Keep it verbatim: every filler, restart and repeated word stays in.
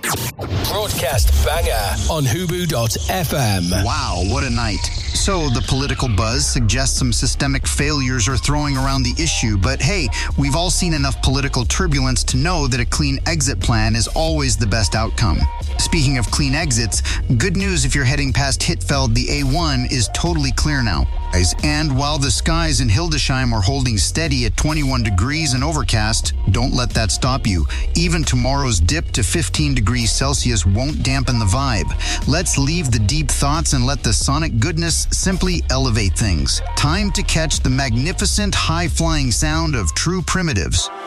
Broadcast banger on hubu dot f m. Wow, what a night. So, the political buzz suggests some systemic failures are throwing around the issue, but hey, we've all seen enough political turbulence to know that a clean exit plan is always the best outcome. Speaking of clean exits, good news if you're heading past Hittfeld, the A one is totally clear now. And while the skies in Hildesheim are holding steady at twenty-one degrees and overcast, don't let that stop you. Even tomorrow's dip to fifteen degrees Celsius won't dampen the vibe. Let's leave the deep thoughts and let the sonic goodness simply elevate things. Time to catch the magnificent high-flying sound of true primitives.